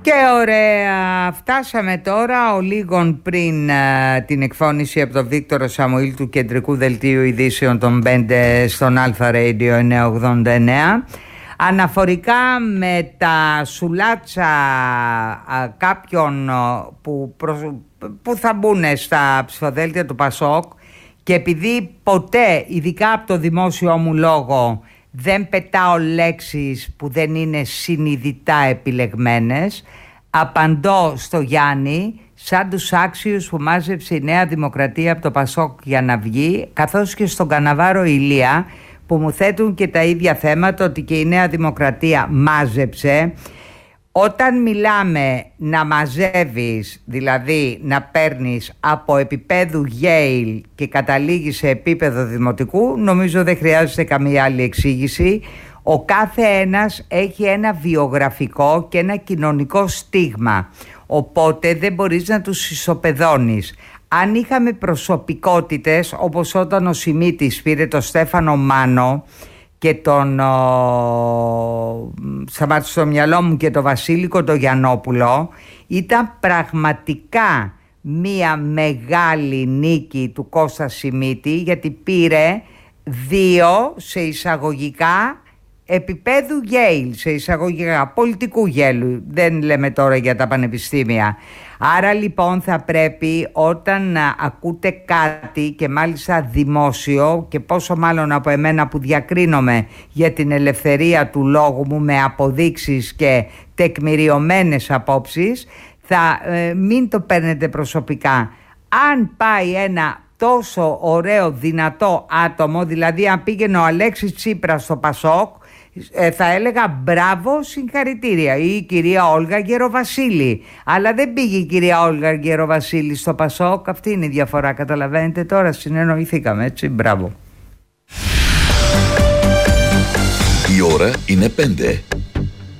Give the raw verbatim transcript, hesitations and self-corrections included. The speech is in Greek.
Και ωραία, φτάσαμε τώρα ο λίγων πριν α, την εκφώνηση από τον Βίκτορο Σαμουήλ του Κεντρικού Δελτίου Ειδήσεων των πέντε στον Αλφα Radio εννιακόσια ογδόντα εννέα, αναφορικά με τα σουλάτσα α, κάποιων α, που, προ, που θα μπουν στα ψηφοδέλτια του Πασόκ, και επειδή ποτέ, ειδικά από το δημόσιο μου λόγο, δεν πετάω λέξεις που δεν είναι συνειδητά επιλεγμένες, απαντώ στο Γιάννη σαν τους άξιους που μάζεψε η Νέα Δημοκρατία από το Πασόκ για να βγει, καθώς και στον Καναβάρο Ηλία που μου θέτουν και τα ίδια θέματα, ότι και η Νέα Δημοκρατία μάζεψε. Όταν μιλάμε να μαζεύεις, δηλαδή να παίρνεις από επίπεδου Yale και καταλήγεις σε επίπεδο δημοτικού, νομίζω δεν χρειάζεται καμία άλλη εξήγηση. Ο κάθε ένας έχει ένα βιογραφικό και ένα κοινωνικό στίγμα, οπότε δεν μπορείς να τους ισοπεδώνεις. Αν είχαμε προσωπικότητες όπως όταν ο Σιμίτης πήρε τον Στέφανο Μάνο και τον σταμάτησε στο μυαλό μου και τον Βασίλικο τον Γιαννόπουλο, ήταν πραγματικά μία μεγάλη νίκη του Κώστα Σιμίτη, γιατί πήρε δύο σε εισαγωγικά επίπεδου Yale, σε εισαγωγικά πολιτικού γέλου, δεν λέμε τώρα για τα πανεπιστήμια. Άρα λοιπόν θα πρέπει όταν ακούτε κάτι, και μάλιστα δημόσιο, και πόσο μάλλον από εμένα που διακρίνομαι για την ελευθερία του λόγου μου με αποδείξεις και τεκμηριωμένες απόψεις, θα ε, μην το παίρνετε προσωπικά. Αν πάει ένα τόσο ωραίο δυνατό άτομο, δηλαδή αν πήγαινε ο Αλέξης Τσίπρας στο Πασόκ, Ε, θα έλεγα μπράβο, συγχαρητήρια, ή η κυρία Όλγα Γεροβασίλη. Αλλά δεν πήγε η κυρία Όλγα Γεροβασίλη στο Πασόκ. Αυτή είναι η διαφορά, καταλαβαίνετε. Τώρα συνεννοηθήκαμε, έτσι, μπράβο. Η ώρα είναι πέντε.